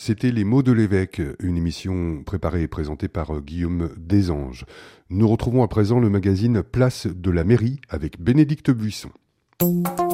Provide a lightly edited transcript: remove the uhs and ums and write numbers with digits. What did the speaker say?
C'était Les mots de l'évêque, une émission préparée et présentée par Guillaume Desanges. Nous retrouvons à présent le magazine Place de la Mairie avec Bénédicte Buisson.